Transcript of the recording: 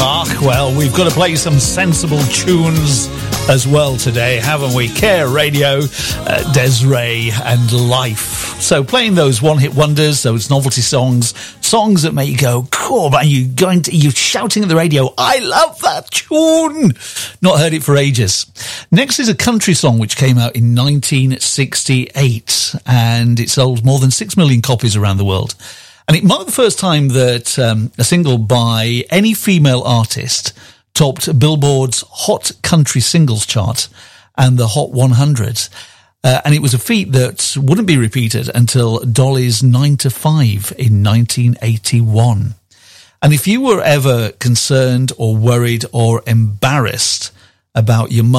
Mark. Well, we've got to play some sensible tunes as well today, haven't we? Care Radio, Des'ree and Life. So playing those one-hit wonders, those novelty songs that make you go, cool, man, you're shouting at the radio, I love that tune! Not heard it for ages. Next is a country song which came out in 1968, and it sold more than 6 million copies around the world. And it marked the first time that a single by any female artist topped Billboard's Hot Country Singles chart and the Hot 100. And it was a feat that wouldn't be repeated until Dolly's 9 to 5 in 1981. And if you were ever concerned or worried or embarrassed about your